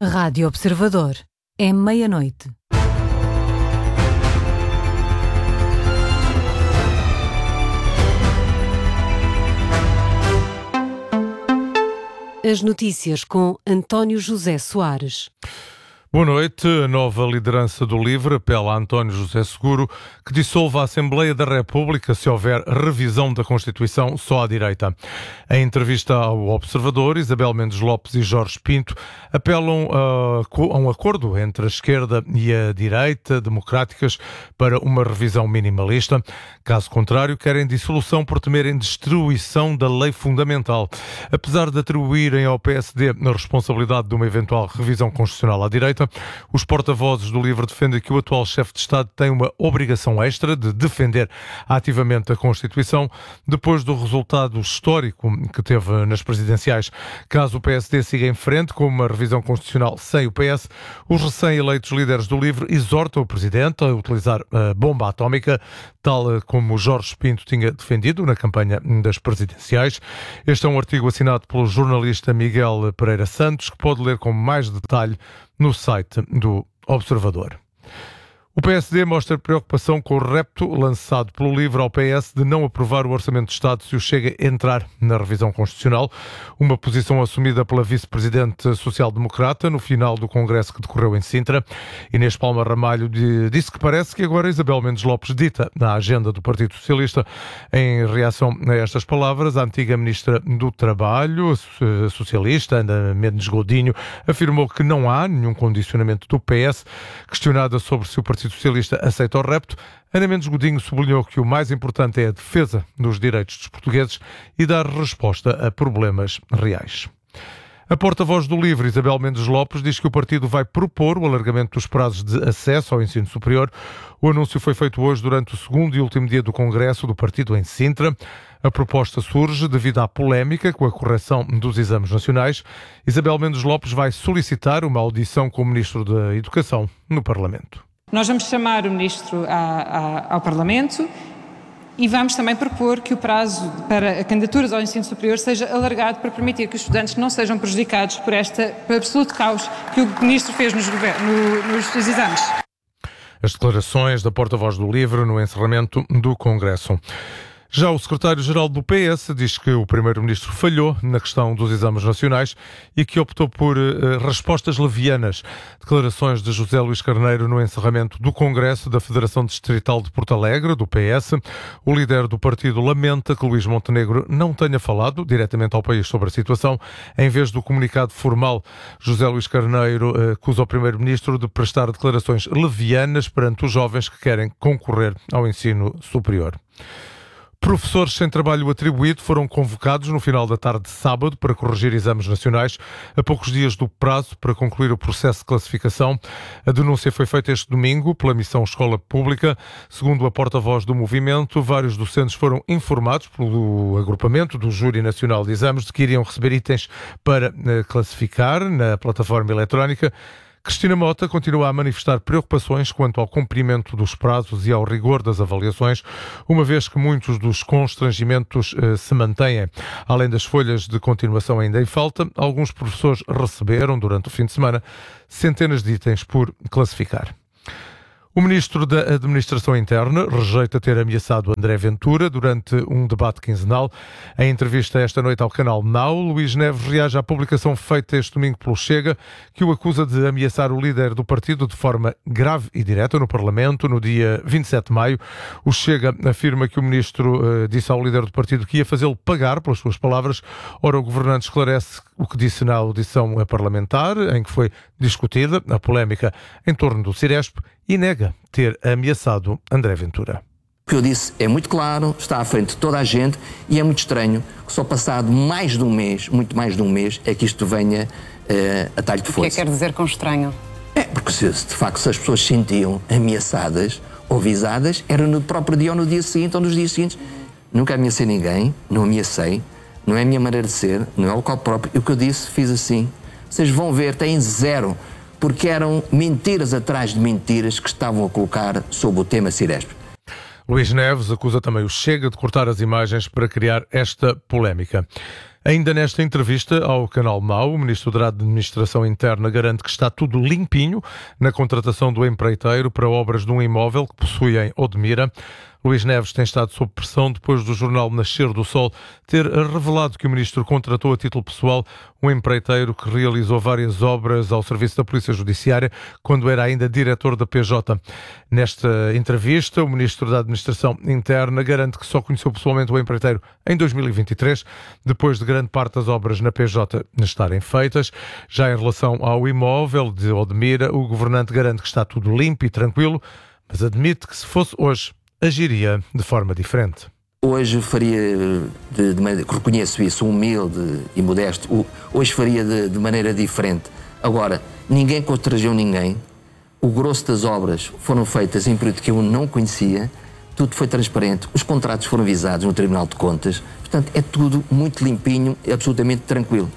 Rádio Observador. É meia-noite. As notícias com António José Soares. Boa noite. A nova liderança do LIVRE apela a António José Seguro que dissolva a Assembleia da República se houver revisão da Constituição só à direita. Em entrevista ao Observador, Isabel Mendes Lopes e Jorge Pinto apelam a um acordo entre a esquerda e a direita democráticas para uma revisão minimalista. Caso contrário, querem dissolução por temerem destruição da lei fundamental. Apesar de atribuírem ao PSD a responsabilidade de uma eventual revisão constitucional à direita, os porta-vozes do LIVRE defendem que o atual chefe de Estado tem uma obrigação extra de defender ativamente a Constituição depois do resultado histórico que teve nas presidenciais. Caso o PSD siga em frente com uma revisão constitucional sem o PS, os recém-eleitos líderes do LIVRE exortam o Presidente a utilizar a bomba atómica, tal como Jorge Pinto tinha defendido na campanha das presidenciais. Este é um artigo assinado pelo jornalista Miguel Pereira Santos, que pode ler com mais detalhe no site do Observador. O PSD mostra preocupação com o repto lançado pelo LIVRE ao PS de não aprovar o Orçamento de Estado se o Chega a entrar na revisão constitucional, uma posição assumida pela vice-presidente social-democrata no final do congresso que decorreu em Sintra. Inês Palma Ramalho disse que parece que agora Isabel Mendes Lopes dita na agenda do Partido Socialista. Em reação a estas palavras, a antiga ministra do Trabalho, socialista, Ana Mendes Godinho, afirmou que não há nenhum condicionamento do PS. Questionada sobre se o Partido Socialista aceita o repto, Ana Mendes Godinho sublinhou que o mais importante é a defesa dos direitos dos portugueses e dar resposta a problemas reais. A porta-voz do LIVRE, Isabel Mendes Lopes, diz que o partido vai propor o alargamento dos prazos de acesso ao ensino superior. O anúncio foi feito hoje durante o segundo e último dia do Congresso do partido em Sintra. A proposta surge devido à polémica com a correção dos exames nacionais. Isabel Mendes Lopes vai solicitar uma audição com o Ministro da Educação no Parlamento. Nós vamos chamar o Ministro ao Parlamento e vamos também propor que o prazo para candidaturas ao ensino superior seja alargado para permitir que os estudantes não sejam prejudicados por este absoluto caos que o Ministro fez nos exames. As declarações da porta-voz do LIVRE no encerramento do Congresso. Já o secretário-geral do PS diz que o primeiro-ministro falhou na questão dos exames nacionais e que optou por respostas levianas. Declarações de José Luís Carneiro no encerramento do Congresso da Federação Distrital de Porto Alegre, do PS. O líder do partido lamenta que Luís Montenegro não tenha falado diretamente ao país sobre a situação. Em vez do comunicado formal, José Luís Carneiro acusa o primeiro-ministro de prestar declarações levianas perante os jovens que querem concorrer ao ensino superior. Professores sem trabalho atribuído foram convocados no final da tarde de sábado para corrigir exames nacionais, a poucos dias do prazo para concluir o processo de classificação. A denúncia foi feita este domingo pela Missão Escola Pública. Segundo a porta-voz do movimento, vários docentes foram informados pelo agrupamento do Júri Nacional de Exames de que iriam receber itens para classificar na plataforma eletrónica. Cristina Mota continua a manifestar preocupações quanto ao cumprimento dos prazos e ao rigor das avaliações, uma vez que muitos dos constrangimentos se mantêm. Além das folhas de continuação ainda em falta, alguns professores receberam, durante o fim de semana, centenas de itens por classificar. O Ministro da Administração Interna rejeita ter ameaçado André Ventura durante um debate quinzenal. Em entrevista esta noite ao canal Now, Luís Neves reage à publicação feita este domingo pelo Chega, que o acusa de ameaçar o líder do partido de forma grave e direta no Parlamento, no dia 27 de maio. O Chega afirma que o Ministro disse ao líder do partido que ia fazê-lo pagar pelas suas palavras. Ora, o governante esclarece o que disse na audição parlamentar, em que foi discutida a polémica em torno do Ciresp, e nega ter ameaçado André Ventura. O que eu disse é muito claro, está à frente de toda a gente e é muito estranho que só passado mais de um mês, muito mais de um mês, é que isto venha a talho de força. O que é que quer dizer com estranho? Porque se de facto se as pessoas se sentiam ameaçadas ou visadas, era no próprio dia ou no dia seguinte ou nos dias seguintes. Nunca ameacei ninguém, não ameacei, não é a minha maneira de ser, não é o local próprio. E o que eu disse, fiz assim. Vocês vão ver, têm zero, porque eram mentiras atrás de mentiras que estavam a colocar sobre o tema Ciresp. Luís Neves acusa também o Chega de cortar as imagens para criar esta polémica. Ainda nesta entrevista ao Canal Mau, o Ministro da Administração Interna garante que está tudo limpinho na contratação do empreiteiro para obras de um imóvel que possui em Odmira. Luís Neves tem estado sob pressão depois do jornal Nascer do Sol ter revelado que o Ministro contratou a título pessoal um empreiteiro que realizou várias obras ao serviço da Polícia Judiciária quando era ainda diretor da PJ. Nesta entrevista, o Ministro da Administração Interna garante que só conheceu pessoalmente o empreiteiro em 2023, depois de grande parte das obras na PJ estarem feitas. Já em relação ao imóvel de Odmira, o governante garante que está tudo limpo e tranquilo, mas admite que se fosse hoje, agiria de forma diferente. Hoje faria, reconheço isso, humilde e modesto, hoje faria de maneira diferente. Agora, ninguém constrangeu ninguém, o grosso das obras foram feitas em período que eu não conhecia, tudo foi transparente, os contratos foram visados no Tribunal de Contas, portanto é tudo muito limpinho e absolutamente tranquilo.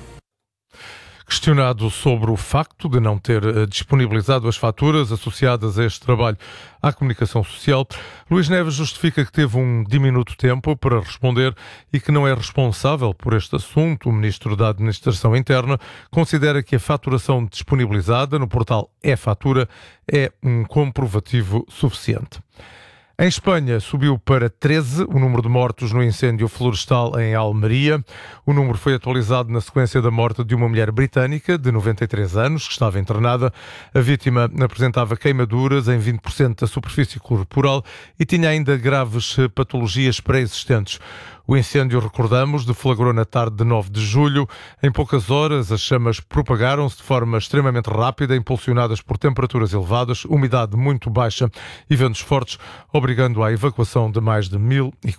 Questionado sobre o facto de não ter disponibilizado as faturas associadas a este trabalho à comunicação social, Luís Neves justifica que teve um diminuto tempo para responder e que não é responsável por este assunto. O Ministro da Administração Interna considera que a faturação disponibilizada no portal e-Fatura é um comprovativo suficiente. Em Espanha, subiu para 13 o número de mortos no incêndio florestal em Almeria. O número foi atualizado na sequência da morte de uma mulher britânica de 93 anos, que estava internada. A vítima apresentava queimaduras em 20% da superfície corporal e tinha ainda graves patologias pré-existentes. O incêndio, recordamos, deflagrou na tarde de 9 de julho. Em poucas horas, as chamas propagaram-se de forma extremamente rápida, impulsionadas por temperaturas elevadas, umidade muito baixa e ventos fortes, obrigando à evacuação de mais de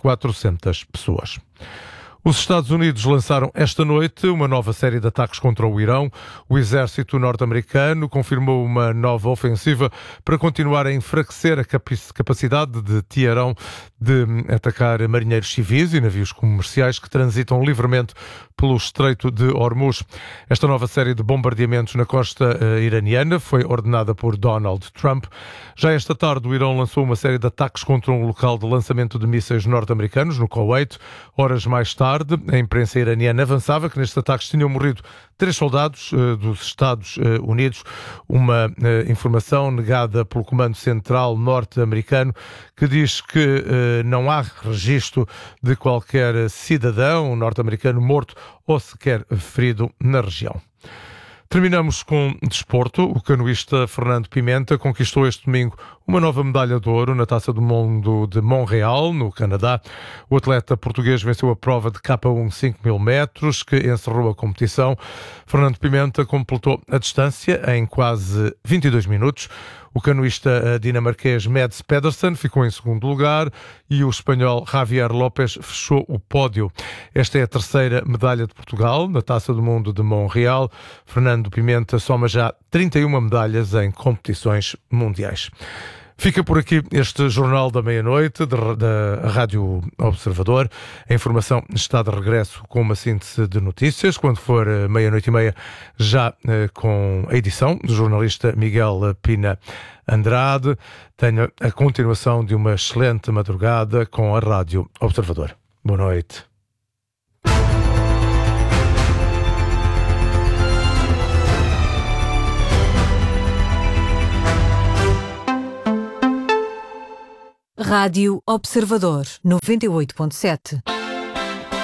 1.400 pessoas. Os Estados Unidos lançaram esta noite uma nova série de ataques contra o Irão. O exército norte-americano confirmou uma nova ofensiva para continuar a enfraquecer a capacidade de Teherão de atacar marinheiros civis e navios comerciais que transitam livremente pelo Estreito de Hormuz. Esta nova série de bombardeamentos na costa iraniana foi ordenada por Donald Trump. Já esta tarde, o Irão lançou uma série de ataques contra um local de lançamento de mísseis norte-americanos no Kuwait. Horas mais tarde, a imprensa iraniana avançava que nestes ataques tinham morrido 3 soldados dos Estados Unidos, uma informação negada pelo Comando Central norte-americano, que diz que não há registro de qualquer cidadão norte-americano morto ou sequer ferido na região. Terminamos com desporto. O canoísta Fernando Pimenta conquistou este domingo uma nova medalha de ouro na Taça do Mundo de Montreal, no Canadá. O atleta português venceu a prova de K1 5.000 metros, que encerrou a competição. Fernando Pimenta completou a distância em quase 22 minutos. O canoísta dinamarquês Mads Pedersen ficou em segundo lugar e o espanhol Javier López fechou o pódio. Esta é a terceira medalha de Portugal na Taça do Mundo de Montreal. Fernando Pimenta soma já 31 medalhas em competições mundiais. Fica por aqui este Jornal da Meia-Noite da Rádio Observador. A informação está de regresso com uma síntese de notícias, quando for 00:30, já com a edição do jornalista Miguel Pina Andrade. Tenha a continuação de uma excelente madrugada com a Rádio Observador. Boa noite. Rádio Observador 98.7.